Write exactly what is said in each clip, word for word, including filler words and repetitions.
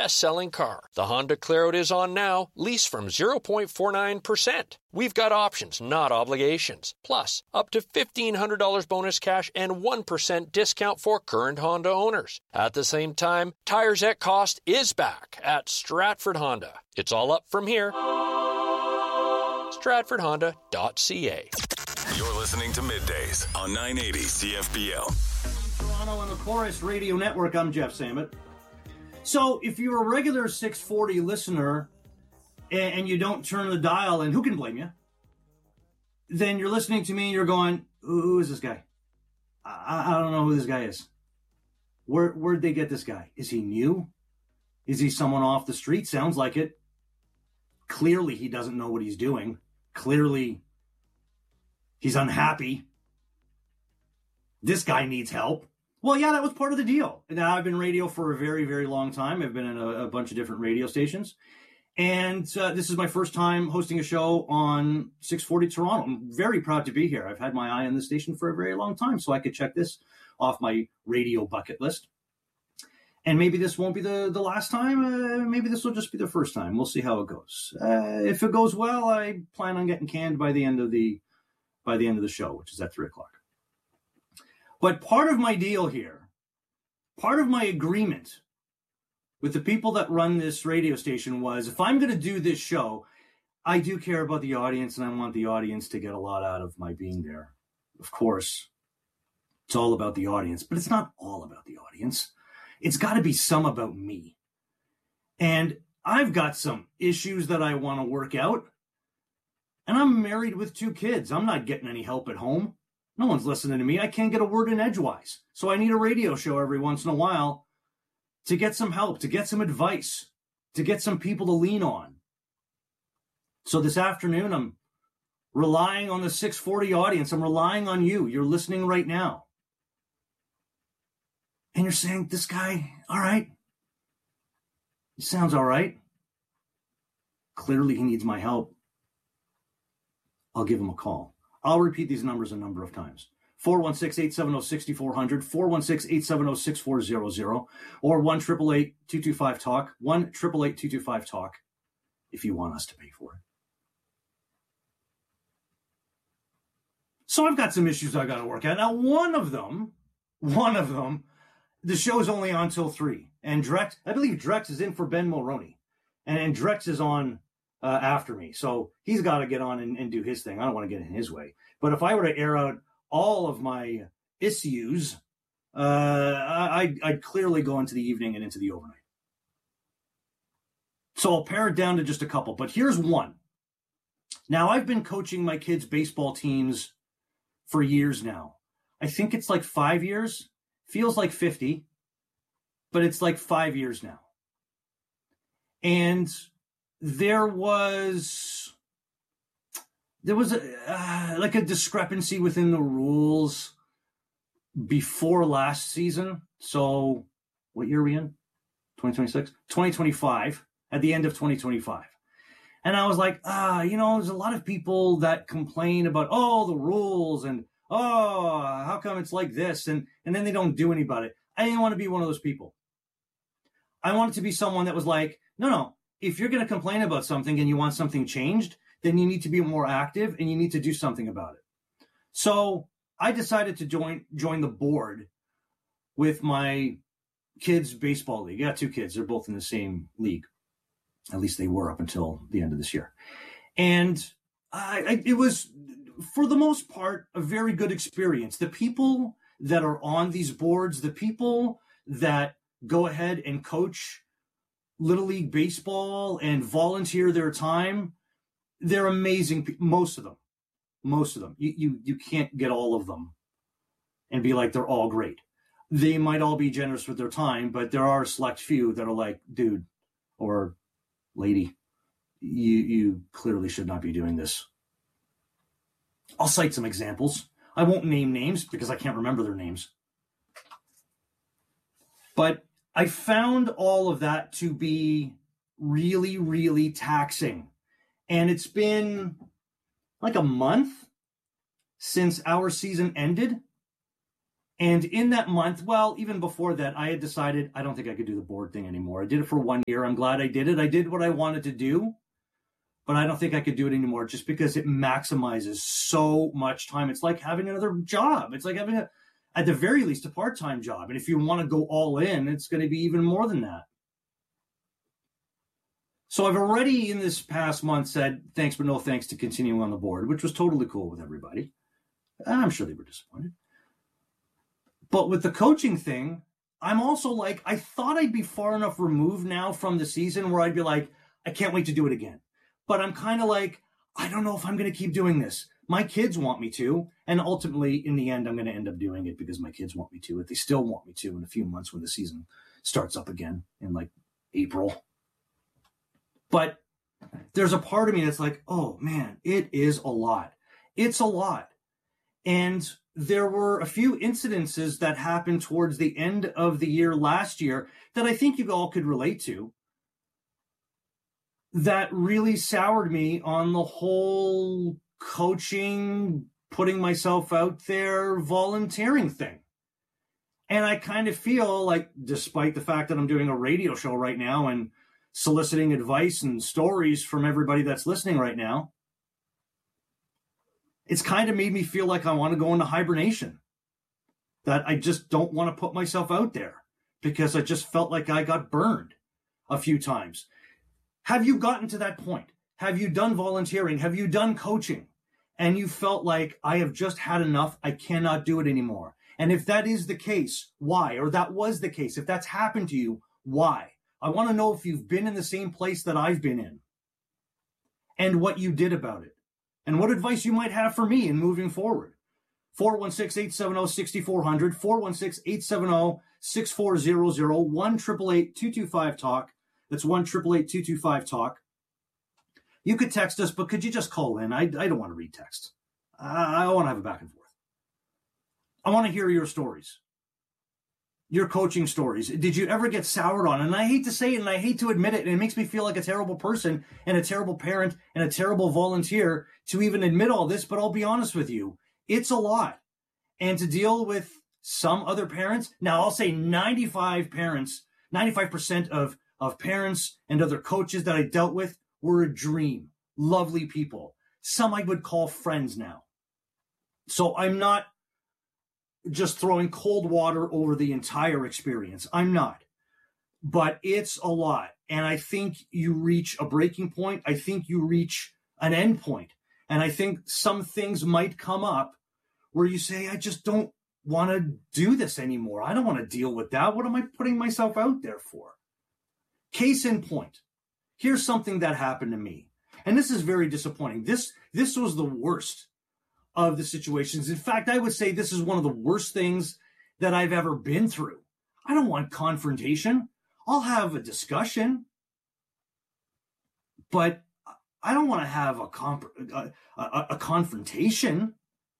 best-selling car. The Honda Claret is on now, lease from zero point four nine percent. We've got options, not obligations. Plus, up to fifteen hundred dollars bonus cash and one percent discount for current Honda owners. At the same time, Tires at Cost is back at Stratford Honda. It's all up from here. stratford honda dot c a. You're listening to Middays on nine eighty C F P L. Toronto and the Chorus Radio Network. I'm Jeff Samet. So, if you're a regular six forty listener and you don't turn the dial, and who can blame you, then you're listening to me and you're going, who is this guy? I, I don't know who this guy is. Where, where'd they get this guy? Is he new? Is he someone off the street? Sounds like it. Clearly, he doesn't know what he's doing. Clearly, he's unhappy. This guy needs help. Well, yeah, that was part of the deal. Now, I've been radio for a very, very long time. I've been in a, a bunch of different radio stations. And uh, this is my first time hosting a show on six forty Toronto. I'm very proud to be here. I've had my eye on this station for a very long time, so I could check this off my radio bucket list. And maybe this won't be the, the last time. Uh, maybe this will just be the first time. We'll see how it goes. Uh, if it goes well, I plan on getting canned by the end of the by the end of the show, which is at three o'clock. But part of my deal here, part of my agreement with the people that run this radio station was, if I'm going to do this show, I do care about the audience, and I want the audience to get a lot out of my being there. Of course, it's all about the audience, but it's not all about the audience. It's got to be some about me. And I've got some issues that I want to work out. And I'm married with two kids. I'm not getting any help at home. No one's listening to me. I can't get a word in edgewise. So I need a radio show every once in a while to get some help, to get some advice, to get some people to lean on. So this afternoon, I'm relying on the six forty audience. I'm relying on you. You're listening right now. And you're saying, this guy, all right. He sounds all right. Clearly he needs my help. I'll give him a call. I'll repeat these numbers a number of times. four one six, eight seven zero, six four zero zero, four one six, eight seven zero, six four zero zero, or one eight eight eight, two two five, talk, one eight eight eight, two two five, talk, if you want us to pay for it. So I've got some issues I got to work out. Now, one of them, one of them, the show's only on till three. And Drex, I believe Drex is in for Ben Mulroney. And, and Drex is on uh, after me. So he's got to get on and, and do his thing. I don't want to get in his way. But if I were to air out all of my issues, uh, I, I'd clearly go into the evening and into the overnight. So I'll pare it down to just a couple. But here's one. Now, I've been coaching my kids' baseball teams for years now. I think it's like five years. Feels like fifty, but it's like five years now. And there was, there was a, uh, like a discrepancy within the rules before last season. So what year are we in? twenty twenty-six? twenty twenty-five, at the end of twenty twenty-five. And I was like, ah, you know, there's a lot of people that complain about, oh, the rules and, oh, how come it's like this? And and then they don't do anything about it. I didn't want to be one of those people. I wanted to be someone that was like, no, no, if you're going to complain about something and you want something changed, then you need to be more active and you need to do something about it. So I decided to join join the board with my kids' baseball league. I got two kids. They're both in the same league. At least they were up until the end of this year. And I, I it was, for the most part, a very good experience. The people that are on these boards, the people that go ahead and coach Little League Baseball and volunteer their time, they're amazing. Most of them, most of them. You, you, you can't get all of them and be like, they're all great. They might all be generous with their time, but there are a select few that are like, dude or lady, you, you clearly should not be doing this. I'll cite some examples. I won't name names because I can't remember their names. But I found all of that to be really, really taxing. And it's been like a month since our season ended. And in that month, well, even before that, I had decided I don't think I could do the board thing anymore. I did it for one year. I'm glad I did it. I did what I wanted to do, but I don't think I could do it anymore just because it maximizes so much time. It's like having another job. It's like having, a, at the very least, a part-time job. And if you want to go all in, it's going to be even more than that. So I've already in this past month said thanks, but no thanks to continuing on the board, which was totally cool with everybody. I'm sure they were disappointed. But with the coaching thing, I'm also like, I thought I'd be far enough removed now from the season where I'd be like, I can't wait to do it again. But I'm kind of like, I don't know if I'm going to keep doing this. My kids want me to. And ultimately, in the end, I'm going to end up doing it because my kids want me to. If they still want me to in a few months when the season starts up again in like April. But there's a part of me that's like, oh, man, it is a lot. It's a lot. And there were a few incidences that happened towards the end of the year last year that I think you all could relate to that really soured me on the whole coaching, putting myself out there, volunteering thing. And I kind of feel like, despite the fact that I'm doing a radio show right now and soliciting advice and stories from everybody that's listening right now, it's kind of made me feel like I want to go into hibernation. That I just don't want to put myself out there because I just felt like I got burned a few times. Have you gotten to that point? Have you done volunteering? Have you done coaching? And you felt like I have just had enough. I cannot do it anymore. And if that is the case, why? Or that was the case. If that's happened to you, why? I want to know if you've been in the same place that I've been in and what you did about it. And what advice you might have for me in moving forward. four one six, eight seven zero, six four zero zero, four one six, eight seven zero, six four zero zero, one eight eight eight, two two five, talk. That's one eight eight eight, two two five, talk. You could text us, but could you just call in? I, I don't want to read text. I, I want to have a back and forth. I want to hear your stories. Your coaching stories. Did you ever get soured on? And I hate to say it and I hate to admit it. And it makes me feel like a terrible person and a terrible parent and a terrible volunteer to even admit all this. But I'll be honest with you. It's a lot. And to deal with some other parents. Now I'll say ninety-five parents, ninety-five percent of, of parents and other coaches that I dealt with were a dream. Lovely people. Some I would call friends now. So I'm not just throwing cold water over the entire experience. I'm not. But it's a lot. And I think you reach a breaking point. I think you reach an end point. And I think some things might come up where you say, I just don't want to do this anymore. I don't want to deal with that. What am I putting myself out there for? Case in point. Here's something that happened to me. And this is very disappointing. This, this was the worst of the situations. In fact, I would say this is one of the worst things that I've ever been through. I don't want confrontation. I'll have a discussion, but I don't want to have a, comp- a, a, a confrontation.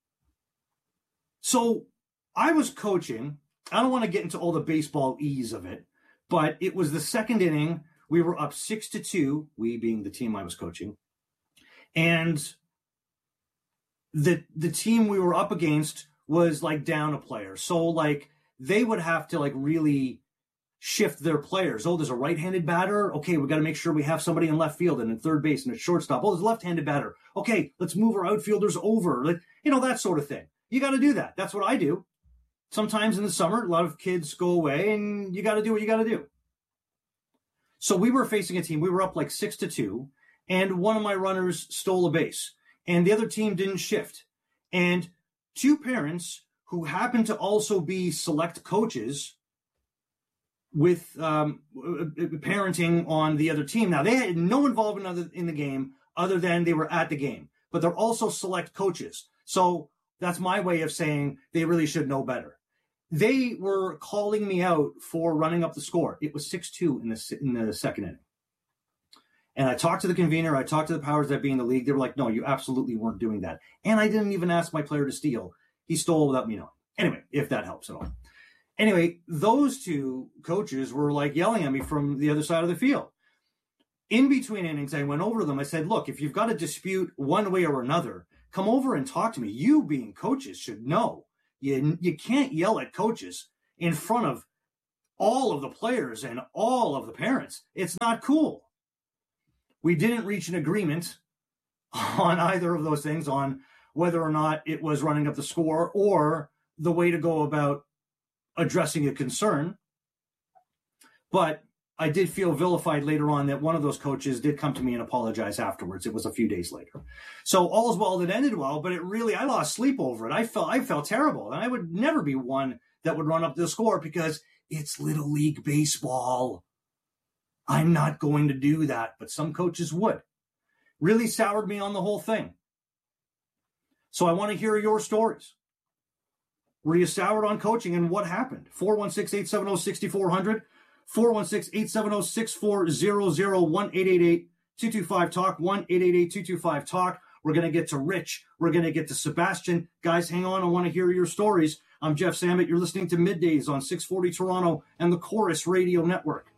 So I was coaching. I don't want to get into all the baseball ease of it, but it was the second inning. We were up six to two, we being the team I was coaching. And the the team we were up against was like down a player. So like they would have to like really shift their players. Oh, there's a right-handed batter. Okay, we got to make sure we have somebody in left field and in third base and a shortstop. Oh, there's a left-handed batter. Okay, let's move our outfielders over. Like, you know, that sort of thing. You got to do that. That's what I do. Sometimes in the summer, a lot of kids go away and you got to do what you got to do. So we were facing a team. We were up like six to two, and one of my runners stole a base. And the other team didn't shift. And two parents who happened to also be select coaches with um, parenting on the other team. Now, they had no involvement in the game other than they were at the game. But they're also select coaches. So that's my way of saying they really should know better. They were calling me out for running up the score. It was six two in the, in the second inning. And I talked to the convener. I talked to the powers that be in the league. They were like, no, you absolutely weren't doing that. And I didn't even ask my player to steal. He stole without me knowing. Anyway, if that helps at all. Anyway, those two coaches were like yelling at me from the other side of the field. In between innings, I went over to them. I said, look, if you've got a dispute one way or another, come over and talk to me. You being coaches should know You, you can't yell at coaches in front of all of the players and all of the parents. It's not cool. We didn't reach an agreement on either of those things, on whether or not it was running up the score or the way to go about addressing a concern. But I did feel vilified later on that one of those coaches did come to me and apologize afterwards. It was a few days later. So all's well that ended well, but it really, I lost sleep over it. I felt, I felt terrible. And I would never be one that would run up the score because it's Little League baseball. I'm not going to do that, but some coaches would. Really soured me on the whole thing. So I want to hear your stories. Were you soured on coaching and what happened? four one six, eight seven zero, six four zero zero, four one six, eight seven zero, six four zero zero, one eight eight eight, two two five, talk, one eight eight eight, two two five, talk. We're going to get to Rich. We're going to get to Sebastian. Guys, hang on. I want to hear your stories. I'm Jeff Samet. You're listening to Middays on six forty Toronto and the Chorus Radio Network.